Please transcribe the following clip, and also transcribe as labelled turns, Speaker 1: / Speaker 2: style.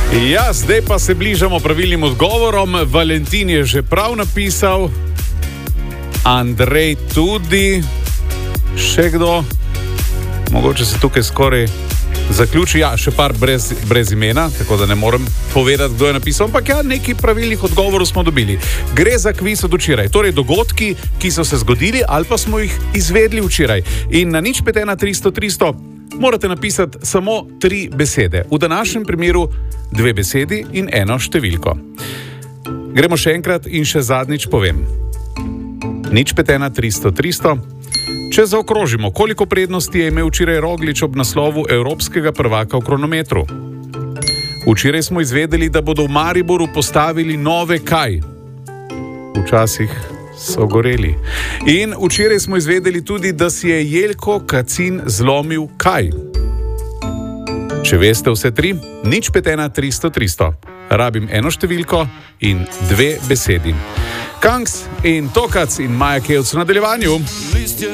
Speaker 1: Ja, zdaj pa se bližamo pravilnim odgovorom. Valentin je že prav napisal, Andrej tudi, še kdo? Mogoče se tukaj skoraj zaključi. Ja, še par brez imena, tako da ne morem povedati, kdo je napisal, ampak ja, nekaj pravilnih odgovorov smo dobili. Gre za kviz od včeraj, torej dogodki, ki so se zgodili ali pa smo jih izvedli včeraj. In na 051 300 300 morate napisati samo 3 besede. V današnjem primeru 2 besedi in 1 številko. Gremo še enkrat in še zadnjič povem. 051 300 300. Če zaokrožimo, koliko prednosti je imel včeraj Roglič ob naslovu evropskega prvaka v kronometru? Včeraj smo izvedeli, da bodo v Mariboru postavili nove kaj? Včasih so goreli. In včeraj smo izvedeli tudi, da si je Jelko Kacin zlomil kaj? Če veste vse 3, 051 300 300. Rabim 1 številko in 2 besedi. Kangs in Tokac in Maja Kevc v nadaljevanju.